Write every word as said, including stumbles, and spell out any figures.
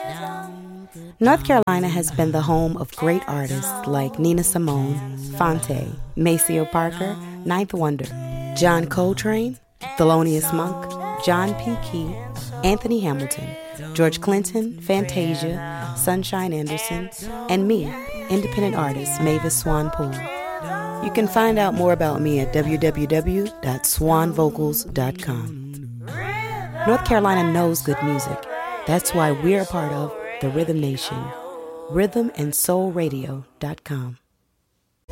North Carolina has been the home of great artists like Nina Simone, Fonte, Maceo Parker, Ninth Wonder, John Coltrane, Thelonious Monk, John P. Key, Anthony Hamilton, George Clinton, Fantasia, Sunshine Anderson, and me, independent artist Mavis Swan Poole. You can find out more about me at w w w dot swan vocals dot com. North Carolina knows good music. That's why we're a part of the Rhythm Nation. rhythm and soul radio dot com.